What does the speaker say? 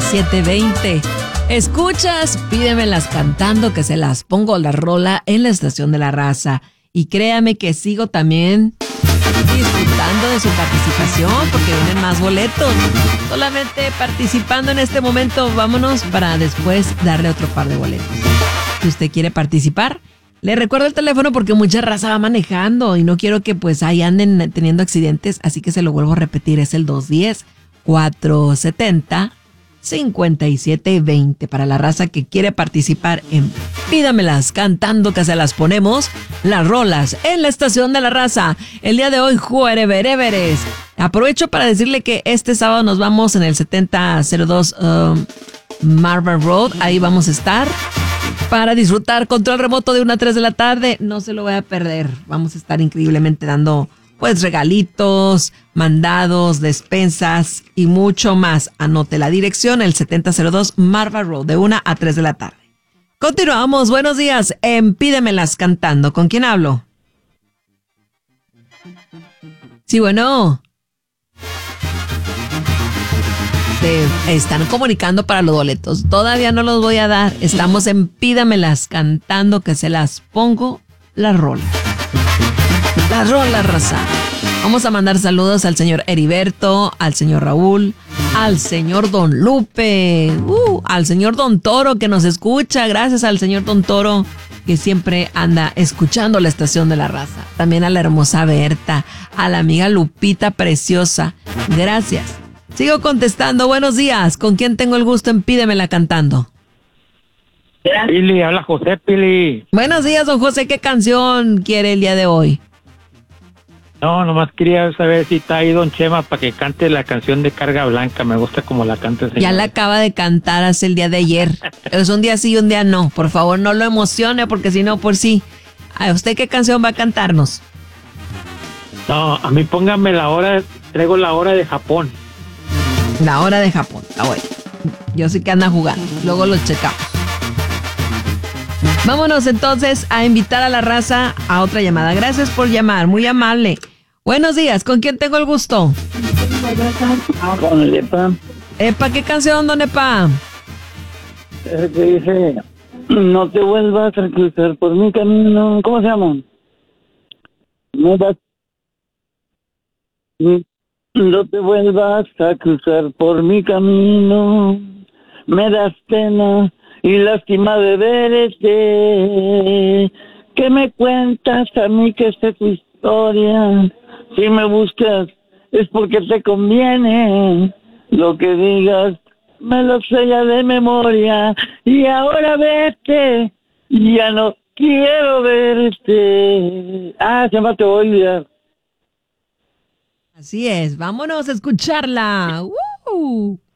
5720. Escuchas, pídemelas cantando que se las pongo la rola en la Estación de la Raza. Y créame que sigo también disfrutando de su participación porque vienen más boletos. Solamente participando en este momento, vámonos para después darle otro par de boletos. Si usted quiere participar, le recuerdo el teléfono porque mucha raza va manejando y no quiero que pues ahí anden teniendo accidentes, así que se lo vuelvo a repetir, es el 210-470-5720 para la raza que quiere participar en Pídamelas cantando que se las ponemos, las rolas en la Estación de la Raza. El día de hoy, juevereveres. Aprovecho para decirle que este sábado nos vamos en el 7002 Marvin Road, ahí vamos a estar para disfrutar control remoto de 1 a 3 de la tarde. No se lo voy a perder. Vamos a estar increíblemente dando pues regalitos, mandados, despensas y mucho más. Anote la dirección, el 7002 Marva Road, de 1 a 3 de la tarde. Continuamos. Buenos días en Pídemelas cantando. ¿Con quién hablo? Sí, bueno. Se están comunicando para los boletos. Todavía no los voy a dar. Estamos en Pídamelas cantando que se las pongo la rola. La rola, raza. Vamos a mandar saludos al señor Heriberto, al señor Raúl, al señor Don Lupe, al señor Don Toro que nos escucha. Gracias al señor Don Toro que siempre anda escuchando la Estación de la Raza. También a la hermosa Berta, a la amiga Lupita preciosa. Gracias. Sigo contestando. Buenos días. ¿Con quién tengo el gusto en Pídemela cantando? Pili, habla José, Pili. Buenos días, don José. ¿Qué canción quiere el día de hoy? No, nomás quería saber si está ahí don Chema para que cante la canción de Carga Blanca. Me gusta como la canta el señor. Ya la acaba de cantar hace el día de ayer. Es un día sí y un día no. Por favor, no lo emocione porque si no, por sí. ¿A usted qué canción va a cantarnos? No, a mí póngame la hora, traigo la hora de Japón. La hora de Japón. Ah, bueno. Yo sé que anda jugando. Luego lo checamos. Vámonos entonces a invitar a la raza a otra llamada. Gracias por llamar. Muy amable. Buenos días. ¿Con quién tengo el gusto? Con el Epa. Epa, ¿qué canción, don Epa? Que dice, no te vuelvas a cruzar por mi camino. ¿Cómo se llama? No te vuelvas a cruzar por mi camino. Me das pena y lástima de verte. ¿Qué me cuentas a mí que sé tu historia? Si me buscas es porque te conviene. Lo que digas me lo sé ya de memoria. Y ahora vete, ya no quiero verte. Se llama Te voy a olvidar. Así es, vámonos a escucharla.